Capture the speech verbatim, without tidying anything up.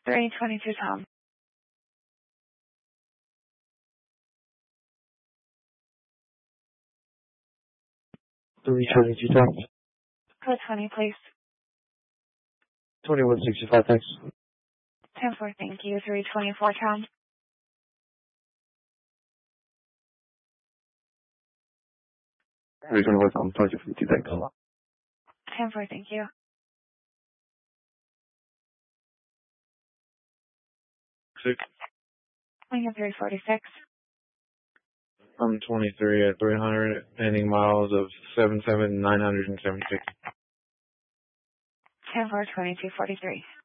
three twenty-two Tom. three twenty-two Tom. Code twenty, please. twenty-one sixty-five, thanks. ten four, thank you. three twenty-four Tom. three twenty-one Tom, twenty fifty, thanks. ten four, thank you. Six. I have three forty-six. I'm twenty-three at three hundred, ending miles of seven seven nine seventy-six. ten four, twenty-two forty-three.